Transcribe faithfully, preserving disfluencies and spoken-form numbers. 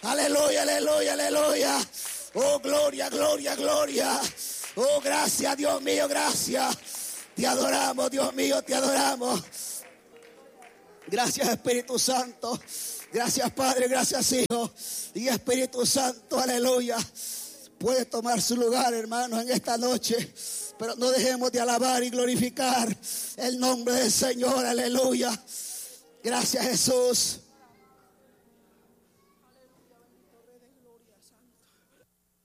Aleluya, aleluya, aleluya. Oh, gloria, gloria, gloria. Oh, gracias, Dios mío, gracias. Te adoramos, Dios mío, te adoramos. Gracias, Espíritu Santo. Gracias, Padre, gracias, Hijo y Espíritu Santo, aleluya. Puede tomar su lugar, hermanos, en esta noche. Pero no dejemos de alabar y glorificar el nombre del Señor, aleluya. Gracias, Jesús.